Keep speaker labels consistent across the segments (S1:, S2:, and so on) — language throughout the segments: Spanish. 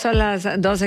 S1: Son las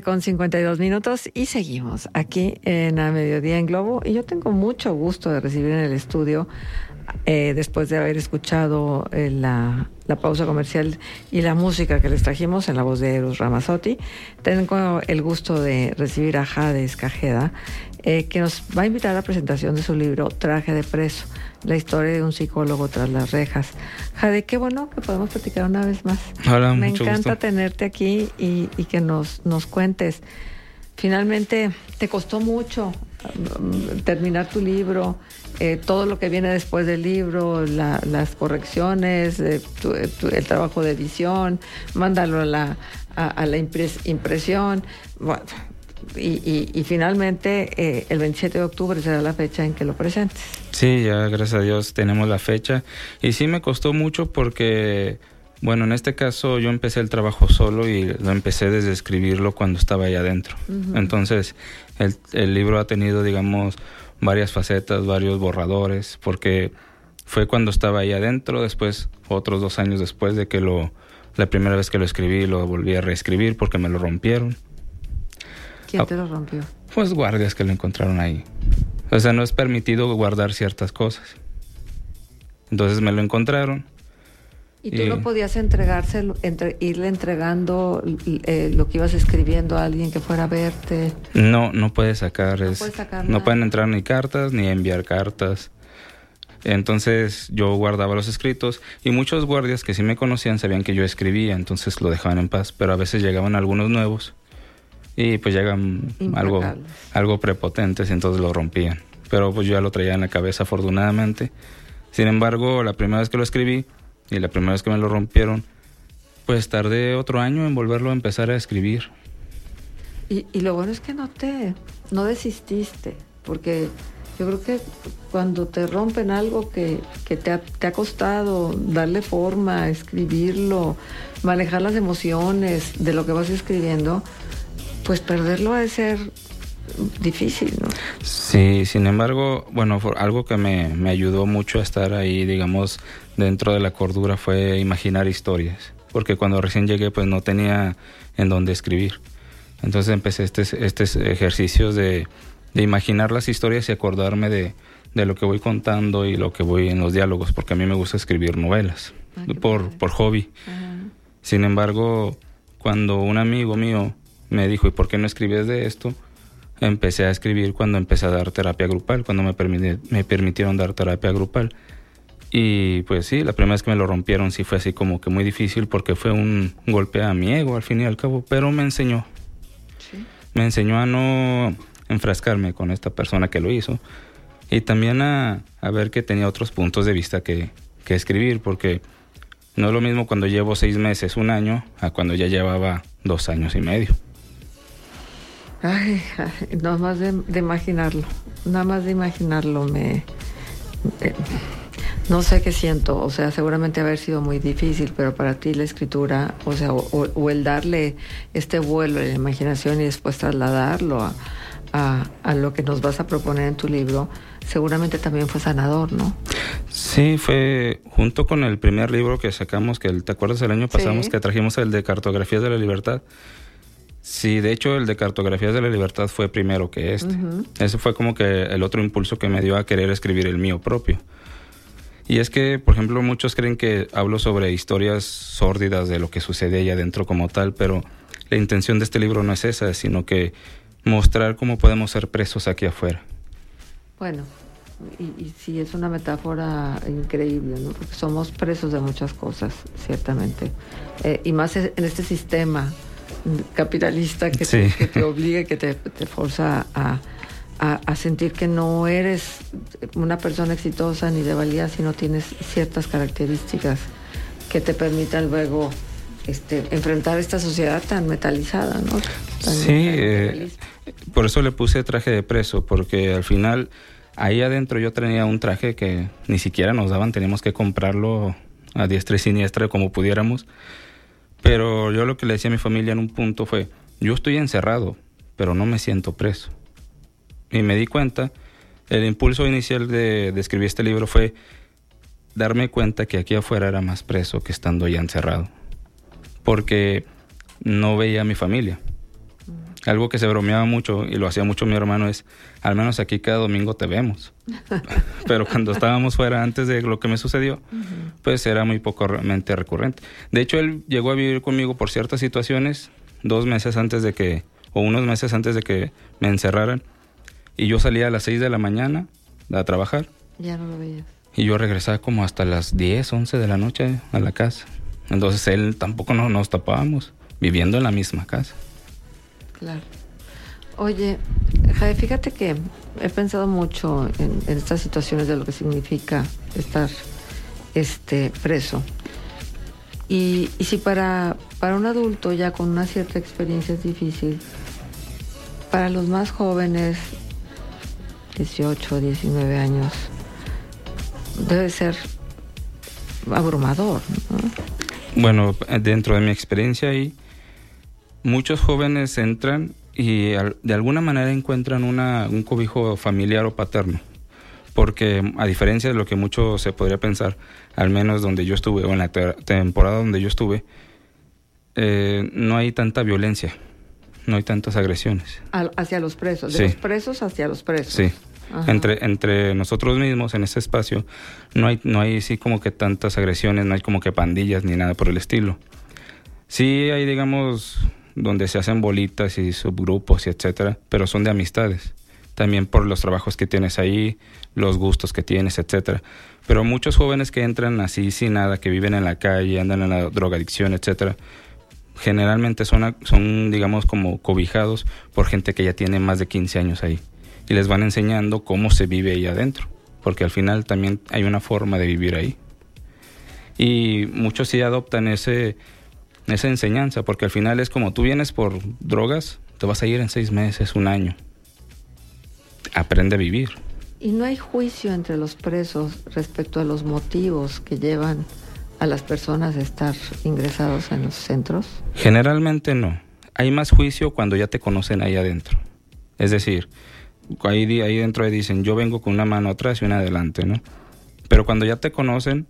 S1: 12:52 y seguimos aquí en A Mediodía en Globo. Y yo tengo mucho gusto de recibir en el estudio, después de haber escuchado la pausa comercial y la música que les trajimos en la voz de Eros Ramazzotti, tengo el gusto de recibir a Jade Escajeda, que nos va a invitar a la presentación de su libro Traje de preso, la historia de un psicólogo tras las rejas. Jade, qué bueno que podemos platicar una vez más.
S2: Hola,
S1: Me
S2: mucho
S1: encanta
S2: gusto
S1: tenerte aquí y que nos cuentes. Finalmente, ¿te costó mucho terminar tu libro? Todo lo que viene después del libro, las correcciones, el trabajo de edición, mándalo a la impresión. Bueno, y finalmente el 27 de octubre será la fecha en que lo presentes.
S2: Sí, ya gracias a Dios tenemos la fecha. Y sí me costó mucho porque, bueno, en este caso yo empecé el trabajo solo y lo empecé desde escribirlo cuando estaba ahí adentro. Uh-huh. Entonces el libro ha tenido, digamos, varias facetas, varios borradores, porque fue cuando estaba ahí adentro, después otros 2 años después de que la primera vez que lo escribí, lo volví a reescribir porque me lo rompieron.
S1: ¿Quién te lo rompió?
S2: Pues guardias que lo encontraron ahí. O sea, no es permitido guardar ciertas cosas. Entonces me lo encontraron.
S1: ¿Y tú no podías irle entregando lo que ibas escribiendo a alguien que fuera a verte?
S2: No puedes sacar.
S1: No
S2: pueden entrar ni cartas ni enviar cartas. Entonces yo guardaba los escritos y muchos guardias que sí me conocían sabían que yo escribía, entonces lo dejaban en paz. Pero a veces llegaban algunos nuevos y pues llegan algo prepotentes y entonces lo rompían. Pero pues yo ya lo traía en la cabeza, afortunadamente. Sin embargo, la primera vez que lo escribí y la primera vez que me lo rompieron, pues tardé otro año en volverlo a empezar a escribir.
S1: Y lo bueno es que no desististe, porque yo creo que cuando te rompen algo que te ha costado darle forma, escribirlo, manejar las emociones de lo que vas escribiendo, pues perderlo ha de ser difícil, ¿no?
S2: Sí, sin embargo, bueno, algo que me ayudó mucho a estar ahí, digamos, dentro de la cordura fue imaginar historias, porque cuando recién llegué pues no tenía en dónde escribir. Entonces empecé estos ejercicios de imaginar las historias y acordarme de lo que voy contando y lo que voy en los diálogos, porque a mí me gusta escribir novelas, por hobby. Uh-huh. Sin embargo, cuando un amigo mío me dijo, ¿y por qué no escribes de esto? Empecé a escribir cuando empecé a dar terapia grupal, cuando me permitieron dar terapia grupal. Y pues sí, la primera vez que me lo rompieron sí fue así como que muy difícil, porque fue un golpe a mi ego al fin y al cabo, pero me enseñó. ¿Sí? Me enseñó a no enfrascarme con esta persona que lo hizo y también a ver que tenía otros puntos de vista que escribir, porque no es lo mismo cuando llevo 6 meses, 1 año, a cuando ya llevaba 2 años y medio.
S1: Ay, nada más de imaginarlo, no sé qué siento, o sea, seguramente haber sido muy difícil, pero para ti la escritura, o sea, o el darle este vuelo a la imaginación y después trasladarlo a lo que nos vas a proponer en tu libro, seguramente también fue sanador, ¿no?
S2: Sí, fue junto con el primer libro que sacamos, ¿te acuerdas el año pasado? Sí. Que trajimos el de Cartografías de la Libertad. Sí, de hecho el de Cartografías de la Libertad fue primero que este. Uh-huh. Ese fue como que el otro impulso que me dio a querer escribir el mío propio. Y es que, por ejemplo, muchos creen que hablo sobre historias sórdidas de lo que sucede ahí adentro como tal, pero la intención de este libro no es esa, sino que mostrar cómo podemos ser presos aquí afuera.
S1: Bueno, y sí, es una metáfora increíble, ¿no? Porque somos presos de muchas cosas, ciertamente. Y más en este sistema capitalista que te obliga, que te forza a sentir que no eres una persona exitosa ni de valía si no tienes ciertas características que te permitan luego enfrentar esta sociedad tan metalizada, ¿no?
S2: Por eso le puse traje de preso, porque al final ahí adentro yo tenía un traje que ni siquiera nos daban, teníamos que comprarlo a diestra y siniestra como pudiéramos. Pero yo lo que le decía a mi familia en un punto fue, yo estoy encerrado, pero no me siento preso. Y me di cuenta, el impulso inicial de escribir este libro fue darme cuenta que aquí afuera era más preso que estando ya encerrado. Porque no veía a mi familia. Algo que se bromeaba mucho y lo hacía mucho mi hermano es, al menos aquí cada domingo te vemos. Pero cuando estábamos fuera, antes de lo que me sucedió, pues era muy poco realmente recurrente. De hecho, él llegó a vivir conmigo por ciertas situaciones, 2 meses antes de que, o unos meses antes de que me encerraran, y yo salía a las 6 de la mañana a trabajar.
S1: Ya no lo veías.
S2: Y yo regresaba como hasta las 10, 11 de la noche a la casa. Entonces él tampoco nos tapábamos, viviendo en la misma casa.
S1: Claro. Oye, Jaime, fíjate que he pensado mucho en estas situaciones de lo que significa estar preso. Y si para un adulto ya con una cierta experiencia es difícil, para los más jóvenes, 18, 19 años, debe ser abrumador, ¿no?
S2: Bueno, dentro de mi experiencia ahí, muchos jóvenes entran y de alguna manera encuentran un cobijo familiar o paterno, porque a diferencia de lo que mucho se podría pensar, al menos donde yo estuve o en la temporada donde yo estuve, no hay tanta violencia, no hay tantas agresiones.
S1: Hacia los presos, de
S2: sí.
S1: Los presos hacia los presos.
S2: Sí. Entre nosotros mismos en ese espacio no hay sí como que tantas agresiones, no hay como que pandillas ni nada por el estilo. Sí hay, digamos, donde se hacen bolitas y subgrupos y etcétera, pero son de amistades. También por los trabajos que tienes ahí, los gustos que tienes, etcétera. Pero muchos jóvenes que entran así sin nada, que viven en la calle, andan en la drogadicción, etcétera, generalmente son digamos como cobijados por gente que ya tiene más de 15 años ahí. Y les van enseñando cómo se vive ahí adentro, porque al final también hay una forma de vivir ahí. Y muchos sí adoptan esa enseñanza, porque al final es como tú vienes por drogas, te vas a ir en 6 meses, 1 año. Aprende a vivir.
S1: ¿Y no hay juicio entre los presos respecto a los motivos que llevan a las personas a estar ingresados en los centros?
S2: Generalmente no. Hay más juicio cuando ya te conocen ahí adentro. Es decir, ahí dentro dicen, yo vengo con una mano atrás y una adelante, ¿no? Pero cuando ya te conocen,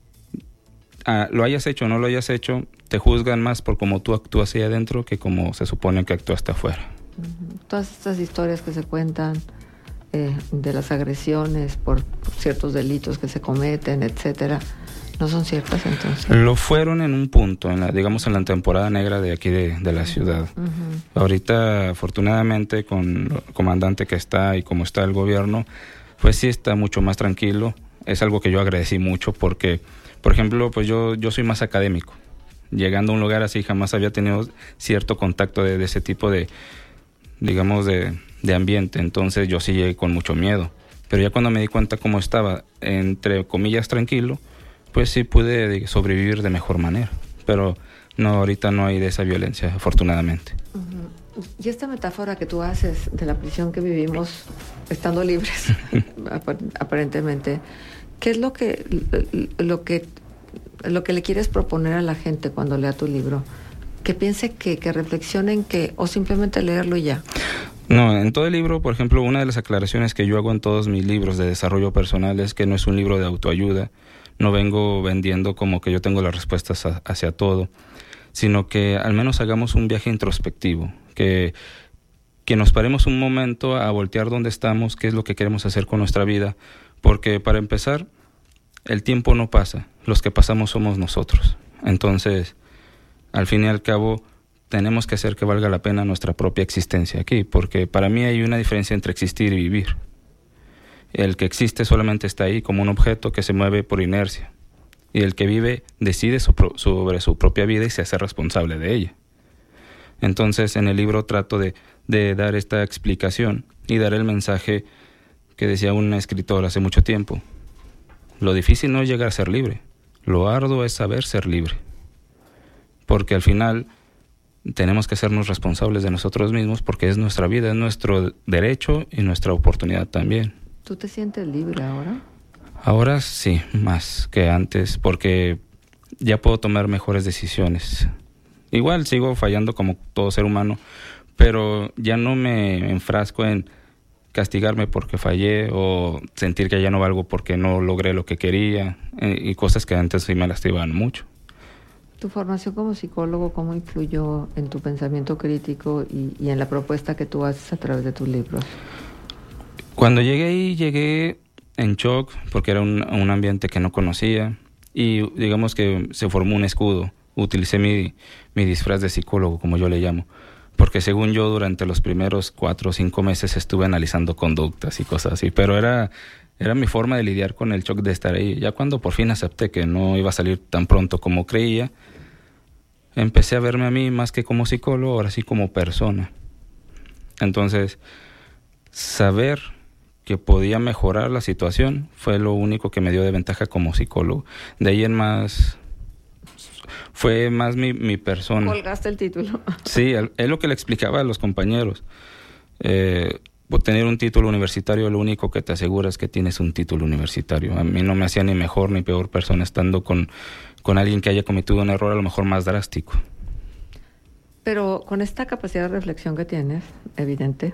S2: lo hayas hecho o no lo hayas hecho, te juzgan más por cómo tú actúas ahí adentro que como se supone que actúaste afuera.
S1: Todas estas historias que se cuentan de las agresiones por ciertos delitos que se cometen, etcétera, ¿no son ciertas entonces?
S2: Lo fueron en un punto, en la temporada negra de aquí de la ciudad. Ahorita, afortunadamente, con el comandante que está y como está el gobierno, pues sí está mucho más tranquilo. Es algo que yo agradecí mucho porque, por ejemplo, pues yo soy más académico. Llegando a un lugar así jamás había tenido cierto contacto de ese tipo de, digamos, de ambiente. Entonces yo sí llegué con mucho miedo. Pero ya cuando me di cuenta cómo estaba, entre comillas, tranquilo, pues sí pude sobrevivir de mejor manera. Pero no, ahorita no hay de esa violencia, afortunadamente.
S1: Y esta metáfora que tú haces de la prisión que vivimos estando libres, aparentemente, ¿qué es lo que le quieres proponer a la gente cuando lea tu libro? Que piense, que reflexionen, o simplemente leerlo y ya.
S2: No, en todo el libro, por ejemplo, una de las aclaraciones que yo hago en todos mis libros de desarrollo personal es que no es un libro de autoayuda. No vengo vendiendo como que yo tengo las respuestas hacia todo, sino que al menos hagamos un viaje introspectivo, que nos paremos un momento a voltear dónde estamos, qué es lo que queremos hacer con nuestra vida, porque para empezar, el tiempo no pasa, los que pasamos somos nosotros. Entonces, al fin y al cabo, tenemos que hacer que valga la pena nuestra propia existencia aquí, porque para mí hay una diferencia entre existir y vivir. El que existe solamente está ahí como un objeto que se mueve por inercia, y el que vive decide sobre su propia vida y se hace responsable de ella. Entonces, en el libro trato de dar esta explicación y dar el mensaje que decía un escritor hace mucho tiempo. Lo difícil no es llegar a ser libre, lo arduo es saber ser libre. Porque al final tenemos que hacernos responsables de nosotros mismos, porque es nuestra vida, es nuestro derecho y nuestra oportunidad también.
S1: ¿Tú te sientes libre ahora?
S2: Ahora sí, más que antes, porque ya puedo tomar mejores decisiones. Igual sigo fallando como todo ser humano, pero ya no me enfrasco en castigarme porque fallé o sentir que ya no valgo porque no logré lo que quería, y cosas que antes sí me lastimaban mucho.
S1: ¿Tu formación como psicólogo cómo influyó en tu pensamiento crítico y en la propuesta que tú haces a través de tus libros?
S2: Cuando llegué ahí, llegué en shock porque era un ambiente que no conocía y digamos que se formó un escudo. Utilicé mi disfraz de psicólogo, como yo le llamo, porque según yo durante los primeros 4 o 5 meses estuve analizando conductas y cosas así, pero era mi forma de lidiar con el shock de estar ahí. Ya cuando por fin acepté que no iba a salir tan pronto como creía, empecé a verme a mí más que como psicólogo, ahora sí como persona. Entonces, saber que podía mejorar la situación fue lo único que me dio de ventaja como psicólogo. De ahí en más, fue más mi persona.
S1: Colgaste el título.
S2: Sí, es lo que le explicaba a los compañeros. Por tener un título universitario, lo único que te asegura es que tienes un título universitario. A mí no me hacía ni mejor ni peor persona estando con alguien que haya cometido un error a lo mejor más drástico.
S1: Pero con esta capacidad de reflexión que tienes, evidente,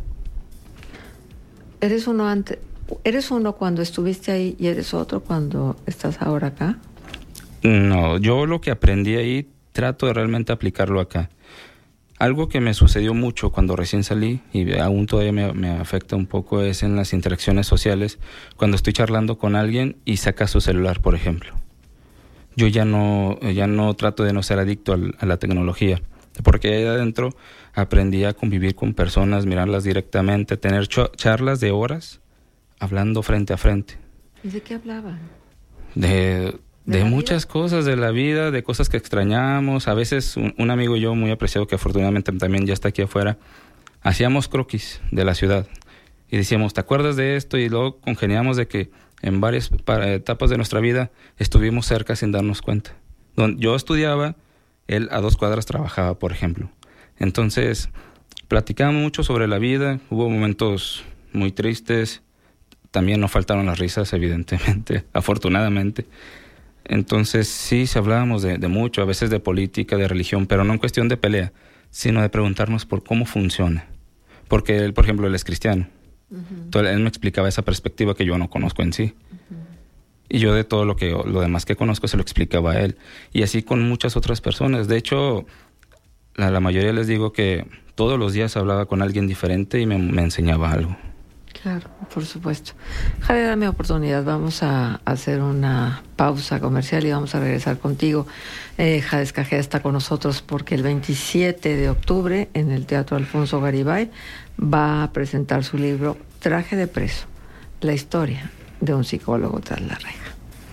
S1: ¿eres uno cuando estuviste ahí y eres otro cuando estás ahora acá?
S2: No, yo lo que aprendí ahí trato de realmente aplicarlo acá. Algo que me sucedió mucho cuando recién salí y aún todavía me afecta un poco es en las interacciones sociales, cuando estoy charlando con alguien y saca su celular, por ejemplo. Yo ya no trato de no ser adicto a la tecnología, porque ahí adentro aprendí a convivir con personas, mirarlas directamente, tener charlas de horas hablando frente a frente.
S1: ¿Y de qué hablaban?
S2: De muchas cosas de la vida, de cosas que extrañamos. A veces un amigo y yo, muy apreciado, que afortunadamente también ya está aquí afuera, hacíamos croquis de la ciudad y decíamos, ¿te acuerdas de esto? Y luego congeniamos de que en varias etapas de nuestra vida estuvimos cerca sin darnos cuenta. Donde yo estudiaba, él a 2 cuadras trabajaba, por ejemplo. Entonces, platicábamos mucho sobre la vida, hubo momentos muy tristes, también no faltaron las risas, evidentemente, afortunadamente. Entonces sí, hablábamos de mucho, a veces de política, de religión, pero no en cuestión de pelea, sino de preguntarnos por cómo funciona. Porque él, por ejemplo, él es cristiano. Uh-huh. Entonces él me explicaba esa perspectiva que yo no conozco en sí. Uh-huh. Y yo de todo lo demás que conozco se lo explicaba a él. Y así con muchas otras personas. De hecho, la mayoría les digo que todos los días hablaba con alguien diferente y me enseñaba algo.
S1: Claro, por supuesto. Jared, dame oportunidad. Vamos a hacer una pausa comercial y vamos a regresar contigo. Jared Escajeda está con nosotros porque el 27 de octubre en el Teatro Alfonso Garibay va a presentar su libro Traje de preso, la historia de un psicólogo tras la reja.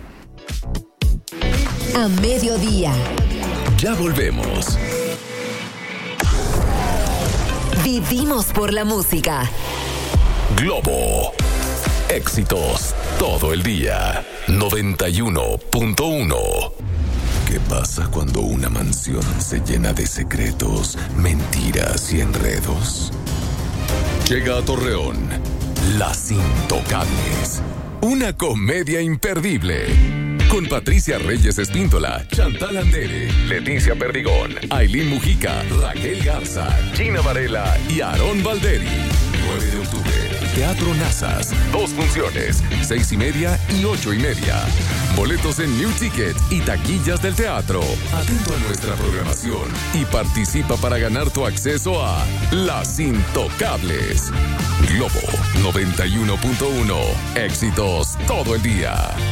S3: A mediodía.
S4: Ya volvemos.
S3: Vivimos por la música.
S4: Globo. Éxitos todo el día. 91.1. ¿Qué pasa cuando una mansión se llena de secretos, mentiras y enredos? Llega a Torreón, Las Intocables. Una comedia imperdible. Con Patricia Reyes Espíntola, Chantal Andere, Leticia Perdigón, Ailín Mujica, Raquel Garza, Gina Varela y Aarón Valderi. 9 de octubre, Teatro Nazas. 2 funciones, 6:30 y 8:30. Boletos en New Ticket y taquillas del teatro. Atento a nuestra programación y participa para ganar tu acceso a Las Intocables. Globo 91.1. Éxitos todo el día.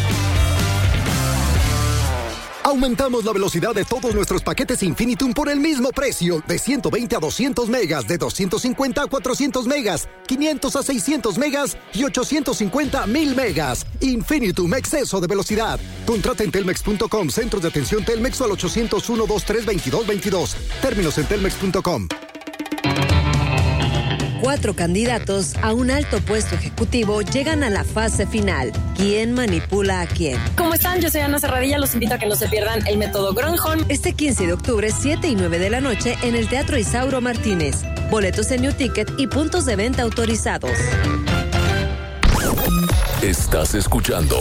S5: Aumentamos la velocidad de todos nuestros paquetes Infinitum por el mismo precio, de 120 a 200 megas, de 250 a 400 megas, 500 a 600 megas y 850 a 1000 megas. Infinitum, exceso de velocidad. Contrata en telmex.com, centros de atención Telmex o al 801-232-2222. Términos en telmex.com.
S3: 4 candidatos a un alto puesto ejecutivo llegan a la fase final. ¿Quién manipula a quién?
S6: ¿Cómo están? Yo soy Ana Serradilla. Los invito a que no se pierdan el método Gronholm.
S3: Este 15 de octubre, 7 y 9 de la noche, en el Teatro Isauro Martínez. Boletos en New Ticket y puntos de venta autorizados.
S4: Estás escuchando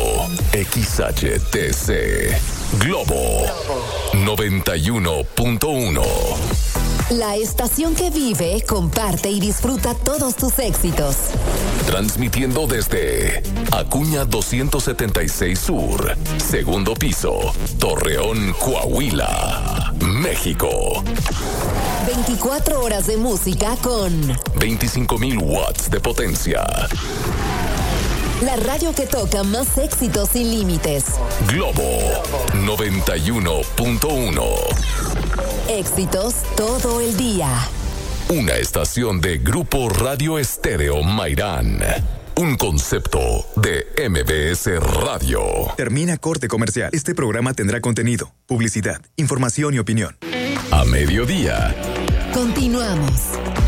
S4: XHTC Globo 91.1.
S3: La estación que vive, comparte y disfruta todos tus éxitos.
S4: Transmitiendo desde Acuña 276 Sur, segundo piso, Torreón, Coahuila, México.
S3: 24 horas de música con
S4: 25,000 watts de potencia.
S3: La radio que toca más éxitos sin límites.
S4: Globo 91.1.
S3: Éxitos todo el día.
S4: Una estación de Grupo Radio Estéreo Mairán. Un concepto de MBS Radio.
S7: Termina corte comercial. Este programa tendrá contenido, publicidad, información y opinión.
S4: A mediodía.
S3: Continuamos.